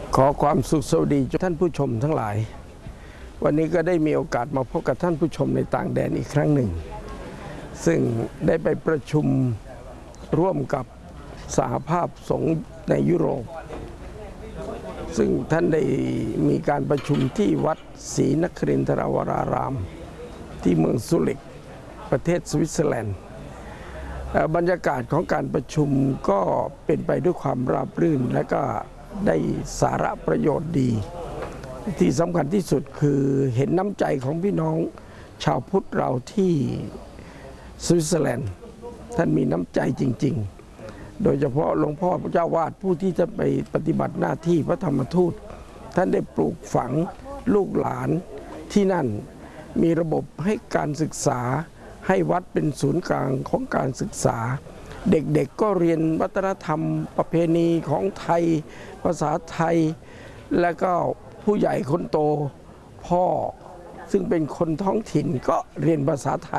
ขอความสุขสวัสดีท่านผู้ชมทั้งหลายวันนี้ก็ได้มีโอกาสมาพบกับท่านผู้ชมในต่างแดนอีกครั้งหนึ่งซึ่งได้ไปประชุมร่วมกับสหภาพสงฆ์ในยุโรปซึ่งท่านได้มีการประชุมที่วัดศรีนครินทราวรารามที่เมืองซูริกประเทศสวิตเซอร์แลนด์บรรยากาศของการประชุมก็เป็นไปด้วยความราบรื่นและก็ได้สาระประโยชน์ดีที่สำคัญที่สุดคือเห็นน้ำใจของพี่น้องชาวพุทธเราที่สวิตเซอร์แลนด์ท่านมีน้ำใจจริงๆโดยเฉพาะหลวงพ่อพระเจ้าวาดผู้ที่จะไปปฏิบัติหน้าที่พระธรรมทูตท่านได้ปลูกฝังลูกหลานที่นั่นมีระบบให้การศึกษาให้วัดเป็นศูนย์กลางของการศึกษาเด็กๆก็เรียนวัฒนธรรมประเพณีของไทยภาษาไทยและก็ผู้ใหญ่คนโตพ่อซึ่งเป็นคนท้องถิ่นก็เรียนภาษาไทย